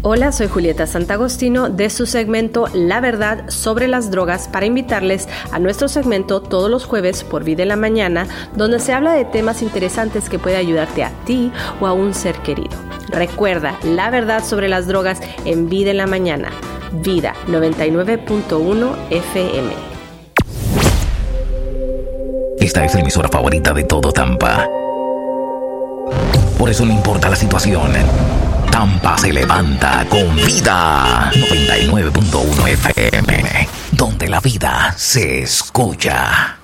Hola, soy Julieta Santagostino de su segmento La Verdad sobre las Drogas para invitarles a nuestro segmento todos los jueves por Vida en la Mañana, donde se habla de temas interesantes que puede ayudarte a ti o a un ser querido. Recuerda, La Verdad sobre las Drogas en Vida en la Mañana. Vida 99.1 FM. Esta es la emisora favorita de todo Tampa. Por eso no importa la situación. Tampa se levanta con Vida 99.1 FM, donde la vida se escucha.